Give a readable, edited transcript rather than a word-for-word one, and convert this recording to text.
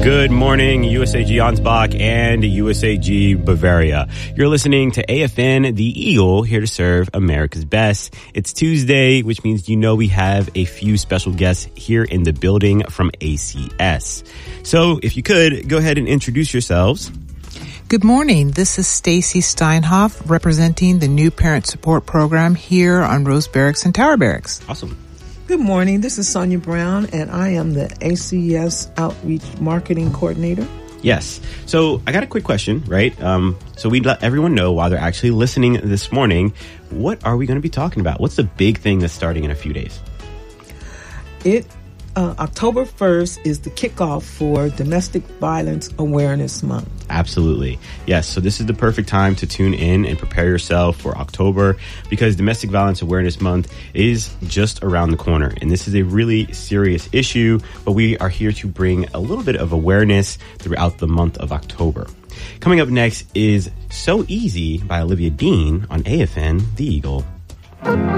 Good morning, USAG Ansbach and USAG Bavaria. You're listening to AFN, the Eagle, here to serve America's best. It's Tuesday, which means we have a few special guests here in the building from ACS. So if you could, go ahead and introduce yourselves. Good morning. This is Stacy Steinhoff representing the new parent support program here on Rose Barracks and Tower Barracks. Awesome. Good morning. This is Sonia Brown, and I am the ACS Outreach Marketing Coordinator. Yes. So I got a quick question, right? So we'd let everyone know while they're actually listening this morning, what are we going to be talking about? What's the big thing that's starting in a few days? October 1st is the kickoff for Domestic Violence Awareness Month. Absolutely. Yes. So this is the perfect time to tune in and prepare yourself for October because Domestic Violence Awareness Month is just around the corner. And this is a really serious issue, but we are here to bring a little bit of awareness throughout the month of October. Coming up next is So Easy by Olivia Dean on AFN, The Eagle.